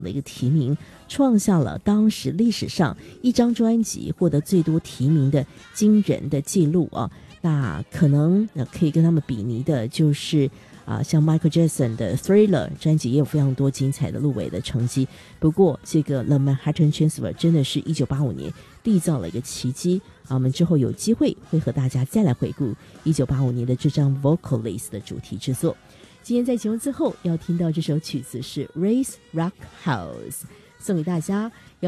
的一个提名，创下了当时历史上一张专辑获得最多提名的惊人的记录啊。那可能可以跟他们比拟的就是像 Michael Jackson 的 Thriller 专辑也有非常多精彩的入围的成绩。不过这个 The Manhattan Transfer 真的是1985年缔造了一个奇迹我们之后有机会会和大家再来回顾1985年的这张 Vocalist 的主题制作。今天在节目最后要听到这首曲子是 Race Rock House， 送给大家。